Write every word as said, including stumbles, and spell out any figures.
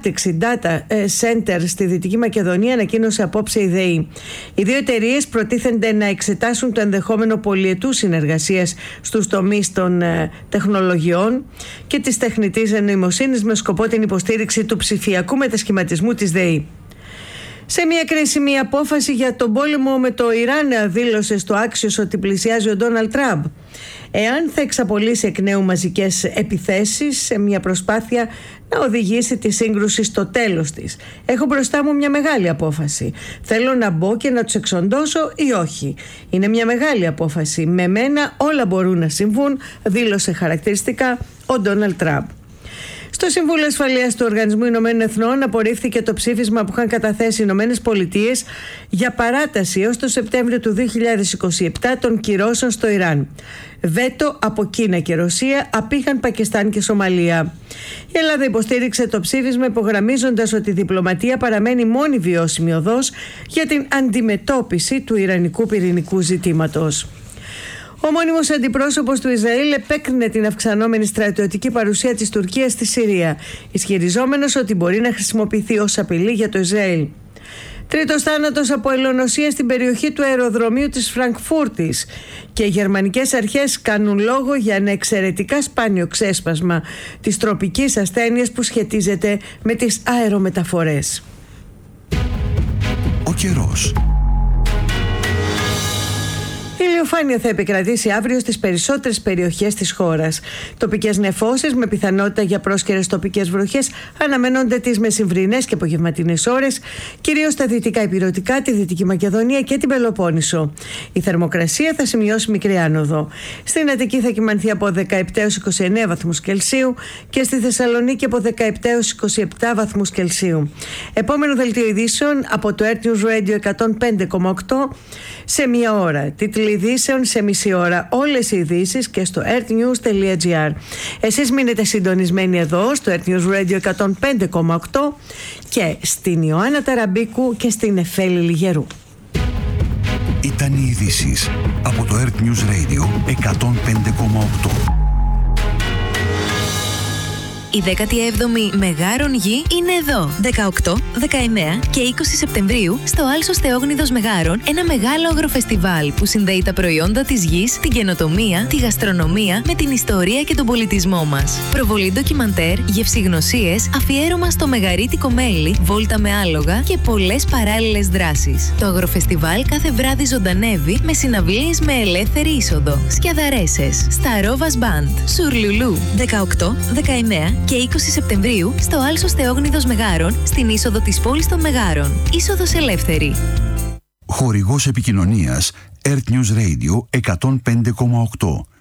ανάπτυξη data center στη Δυτική Μακεδονία, ανακοίνωσε απόψε η ΔΕΗ. Οι δύο εταιρείες προτίθενται να εξετάσουν το ενδεχόμενο πολυετούς συνεργασίας στους τομείς των τεχνολογιών και της τεχνητής νοημοσύνης με σκοπό την υποστήριξη του ψηφιακού μετασχηματισμού της ΔΕΗ. Σε μια κρίσιμη απόφαση για τον πόλεμο με το Ιράν, δήλωσε στο Axios ότι πλησιάζει ο Ντόναλντ Τραμπ, εάν θα εξαπολύσει εκ νέου μαζικές επιθέσεις σε μια προσπάθεια να οδηγήσει τη σύγκρουση στο τέλος της. Έχω μπροστά μου μια μεγάλη απόφαση. Θέλω να μπω και να τους εξοντώσω ή όχι. Είναι μια μεγάλη απόφαση. Με μένα όλα μπορούν να συμβούν, δήλωσε χαρακτηριστικά ο Ντόναλντ Τραμπ. Στο Συμβούλιο Ασφαλείας του Οργανισμού Ηνωμένων Εθνών απορρίφθηκε το ψήφισμα που είχαν καταθέσει οι Ηνωμένες Πολιτείες για παράταση έως το Σεπτέμβριο του δύο χιλιάδες είκοσι επτά των κυρώσεων στο Ιράν. Βέτο από Κίνα και Ρωσία, απήχαν Πακιστάν και Σομαλία. Η Ελλάδα υποστήριξε το ψήφισμα υπογραμμίζοντας ότι η διπλωματία παραμένει μόνη βιώσιμη οδός για την αντιμετώπιση του ιρανικού πυρηνικού ζητήματος. Ο μόνιμος αντιπρόσωπος του Ισραήλ επέκρινε την αυξανόμενη στρατιωτική παρουσία της Τουρκίας στη Συρία, ισχυριζόμενος ότι μπορεί να χρησιμοποιηθεί ως απειλή για το Ισραήλ. Τρίτος θάνατος από ελονοσία στην περιοχή του αεροδρομίου της Φραγκφούρτης, και οι γερμανικές αρχές κάνουν λόγο για ένα εξαιρετικά σπάνιο ξέσπασμα της τροπικής ασθένειας που σχετίζεται με τις αερομεταφορές. Ο καιρός. Η ηλιοφάνεια θα επικρατήσει αύριο στις περισσότερες περιοχές της χώρας. Τοπικές νεφώσεις με πιθανότητα για πρόσκαιρες τοπικές βροχές αναμένονται τις μεσημβρινές και απογευματινές ώρες, κυρίως στα δυτικά ηπειρωτικά, τη Δυτική Μακεδονία και την Πελοπόννησο. Η θερμοκρασία θα σημειώσει μικρή άνοδο. Στην Αττική θα κυμανθεί από δεκαεπτά έως είκοσι εννέα βαθμούς Κελσίου και στη Θεσσαλονίκη από δεκαεπτά έως είκοσι επτά βαθμούς Κελσίου. Επόμενο δελτίο ειδήσεων από το Earth News Radio εκατόν πέντε κόμμα οκτώ σε μία ώρα. Τίτλοι ειδήσεων σε μισή ώρα. Όλες οι ειδήσεις και στο earthnews.gr. Εσείς μείνετε συντονισμένοι εδώ στο Earth News Radio εκατόν πέντε κόμμα οκτώ και στην Ιωάννα Ταραμπίκου και στην Εφέλη Λιγερού. Ήταν οι ειδήσεις από το Earth News Radio εκατόν πέντε κόμμα οκτώ. Η δέκατη έβδομη Μεγάρων Γη είναι εδώ. δεκαοκτώ, δεκαεννέα και είκοσι Σεπτεμβρίου στο Άλσος Θεόγνιδος Μεγάρων, ένα μεγάλο αγροφεστιβάλ που συνδέει τα προϊόντα της γης, την καινοτομία, τη γαστρονομία με την ιστορία και τον πολιτισμό μας. Προβολή ντοκιμαντέρ, γευσηγνωσίες, αφιέρωμα στο μεγαρίτικο μέλι, βόλτα με άλογα και πολλές παράλληλες δράσεις. Το αγροφεστιβάλ κάθε βράδυ ζωντανεύει με συναυλίες με ελεύθερη είσοδο. Σκιαδαρέσες, Σταρόβας Μπαντ, Σουρλουλού. δεκαοκτώ, δεκαεννέα και είκοσι Σεπτεμβρίου στο Άλσος Θεόγνιδος Μεγάρων, στην είσοδο της πόλης των Μεγάρων. Είσοδος ελεύθερη. Χορηγός επικοινωνίας Earth News Radio εκατόν πέντε κόμμα οκτώ.